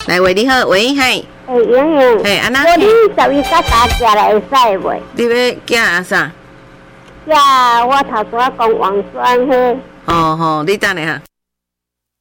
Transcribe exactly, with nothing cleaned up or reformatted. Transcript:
来喂，你好，喂，嘿。 诶，莹莹。 嘿，安那？ 我你十一甲大家来会使袂？ 你要寄啊啥？ 寄我头拄仔讲王酸花。 哦吼，你等下哈。